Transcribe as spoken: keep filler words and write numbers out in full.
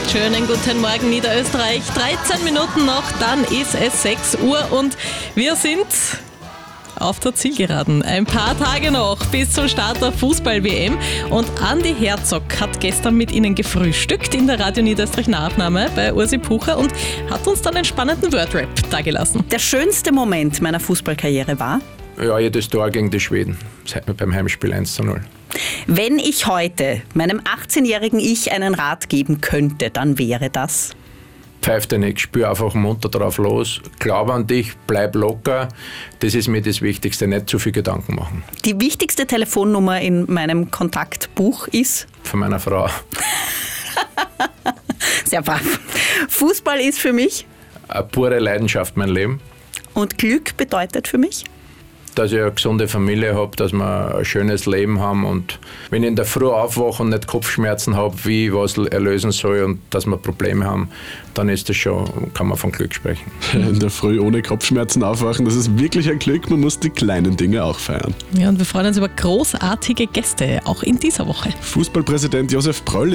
Schönen guten Morgen Niederösterreich. dreizehn Minuten noch, dann ist es sechs Uhr und wir sind auf der Zielgeraden. Ein paar Tage noch bis zum Start der Fußball-W M und Andi Herzog hat gestern mit Ihnen gefrühstückt in der Radio Niederösterreich Nahaufnahme bei Ursi Pucher und hat uns dann einen spannenden Wordrap dagelassen. Der schönste Moment meiner Fußballkarriere war? Ja, jedes Tor gegen die Schweden beim Heimspiel eins zu null. Wenn ich heute meinem achtzehnjährigen Ich einen Rat geben könnte, dann wäre das? Pfeif dir nicht, spür einfach munter drauf los, glaub an dich, bleib locker, das ist mir das Wichtigste, nicht zu viel Gedanken machen. Die wichtigste Telefonnummer in meinem Kontaktbuch ist? Von meiner Frau. Sehr brav. Fußball ist für mich? Eine pure Leidenschaft, mein Leben. Und Glück bedeutet für mich? Dass ich eine gesunde Familie habe, dass wir ein schönes Leben haben und wenn ich in der Früh aufwache und nicht Kopfschmerzen habe, wie ich was erlösen soll und dass wir Probleme haben, dann ist das schon, kann man von Glück sprechen. In der Früh ohne Kopfschmerzen aufwachen, das ist wirklich ein Glück, man muss die kleinen Dinge auch feiern. Ja, und wir freuen uns über großartige Gäste, auch in dieser Woche. Fußballpräsident Josef Pröll